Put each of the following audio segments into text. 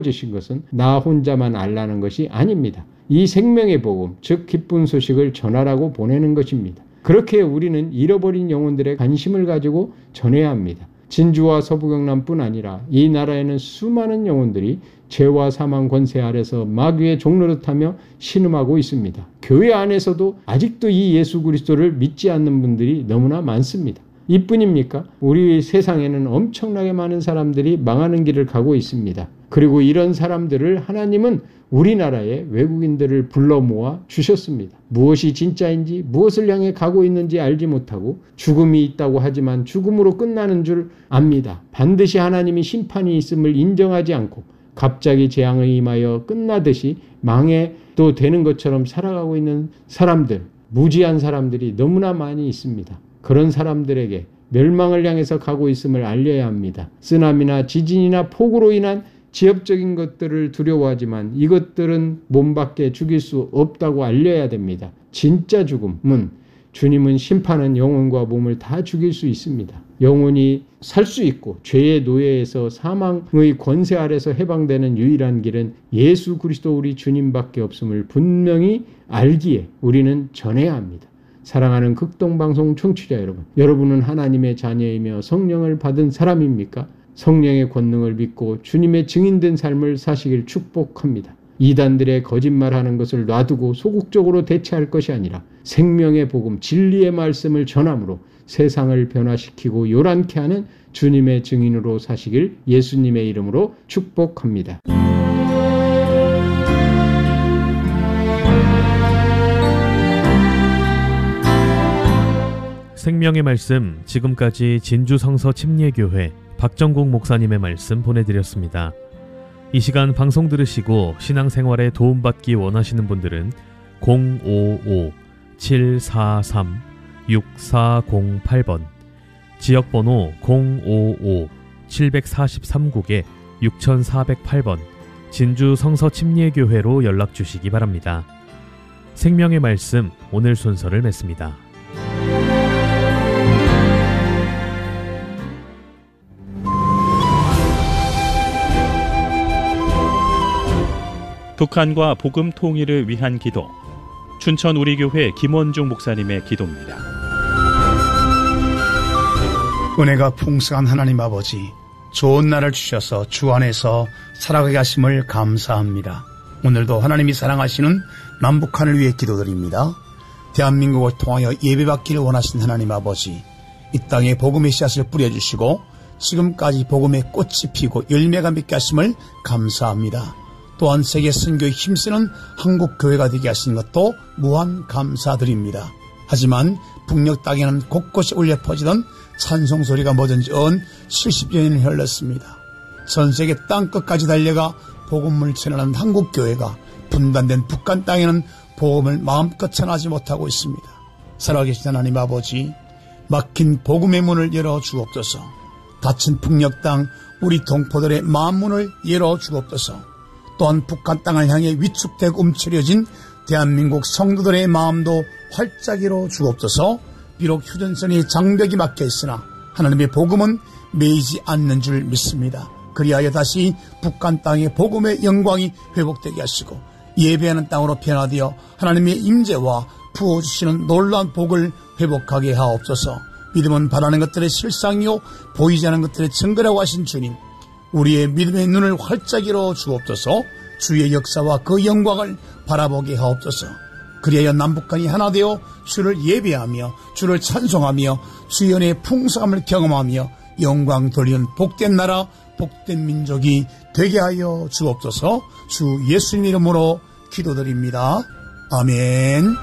주신 것은 나 혼자만 알라는 것이 아닙니다. 이 생명의 복음, 즉 기쁜 소식을 전하라고 보내는 것입니다. 그렇게 우리는 잃어버린 영혼들의 관심을 가지고 전해야 합니다. 진주와 서부경남뿐 아니라 이 나라에는 수많은 영혼들이 죄와 사망 권세 아래서 마귀의 종노릇하며 신음하고 있습니다. 교회 안에서도 아직도 이 예수 그리스도를 믿지 않는 분들이 너무나 많습니다. 이뿐입니까? 우리 세상에는 엄청나게 많은 사람들이 망하는 길을 가고 있습니다. 그리고 이런 사람들을 하나님은 우리나라에 외국인들을 불러 모아 주셨습니다. 무엇이 진짜인지, 무엇을 향해 가고 있는지 알지 못하고 죽음이 있다고 하지만 죽음으로 끝나는 줄 압니다. 반드시 하나님이 심판이 있음을 인정하지 않고 갑자기 재앙이 임하여 끝나듯이 망해도 되는 것처럼 살아가고 있는 사람들, 무지한 사람들이 너무나 많이 있습니다. 그런 사람들에게 멸망을 향해서 가고 있음을 알려야 합니다. 쓰나미나 지진이나 폭우로 인한 지엽적인 것들을 두려워하지만 이것들은 몸 밖에 죽일 수 없다고 알려야 됩니다. 진짜 죽음은 주님은 심판은 영혼과 몸을 다 죽일 수 있습니다. 영혼이 살 수 있고 죄의 노예에서 사망의 권세 아래서 해방되는 유일한 길은 예수 그리스도 우리 주님밖에 없음을 분명히 알기에 우리는 전해야 합니다. 사랑하는 극동방송 청취자 여러분, 여러분은 하나님의 자녀이며 성령을 받은 사람입니까? 성령의 권능을 믿고 주님의 증인된 삶을 사시길 축복합니다. 이단들의 거짓말하는 것을 놔두고 소극적으로 대처할 것이 아니라 생명의 복음, 진리의 말씀을 전함으로 세상을 변화시키고 요란케 하는 주님의 증인으로 사시길 예수님의 이름으로 축복합니다. 생명의 말씀, 지금까지 진주성서 침례교회 박정국 목사님의 말씀 보내드렸습니다. 이 시간 방송 들으시고 신앙생활에 도움받기 원하시는 분들은 055-743-6408번, 지역번호 055-743국에 6408번 진주성서침례교회로 연락주시기 바랍니다. 생명의 말씀, 오늘 순서를 맺습니다. 북한과 복음 통일을 위한 기도, 춘천 우리교회 김원중 목사님의 기도입니다. 은혜가 풍성한 하나님 아버지, 좋은 날을 주셔서 주 안에서 살아가게 하심을 감사합니다. 오늘도 하나님이 사랑하시는 남북한을 위해 기도드립니다. 대한민국을 통하여 예배받기를 원하신 하나님 아버지, 이 땅에 복음의 씨앗을 뿌려주시고 지금까지 복음의 꽃이 피고 열매가 맺게 하심을 감사합니다. 또한 세계 선교에 힘쓰는 한국교회가 되게 하신 것도 무한 감사드립니다. 하지만 북녘 땅에는 곳곳에 울려 퍼지던 찬송소리가 뭐든지 70여 년이 흘렀습니다. 전세계 땅끝까지 달려가 복음을 전하는 한국교회가 분단된 북한 땅에는 복음을 마음껏 전하지 못하고 있습니다. 살아계신 하나님 아버지, 막힌 복음의 문을 열어주옵소서. 닫힌 북녘 땅 우리 동포들의 마음문을 열어주옵소서. 또한 북한 땅을 향해 위축되고 움츠려진 대한민국 성도들의 마음도 활짝 열어주옵소서. 비록 휴전선이 장벽이 막혀있으나 하나님의 복음은 매이지 않는 줄 믿습니다. 그리하여 다시 북한 땅의 복음의 영광이 회복되게 하시고 예배하는 땅으로 변화되어 하나님의 임재와 부어주시는 놀라운 복을 회복하게 하옵소서. 믿음은 바라는 것들의 실상이요 보이지 않는 것들의 증거라고 하신 주님, 우리의 믿음의 눈을 활짝 열어 주옵소서. 주의 역사와 그 영광을 바라보게 하옵소서. 그리하여 남북한이 하나 되어 주를 예배하며 주를 찬송하며 주의 은혜의 풍성함을 경험하며 영광 돌리는 복된 나라, 복된 민족이 되게 하여 주옵소서. 주 예수님 이름으로 기도드립니다. 아멘.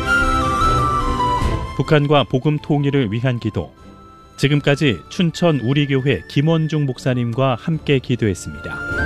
북한과 복음 통일을 위한 기도, 지금까지 춘천 우리교회 김원중 목사님과 함께 기도했습니다.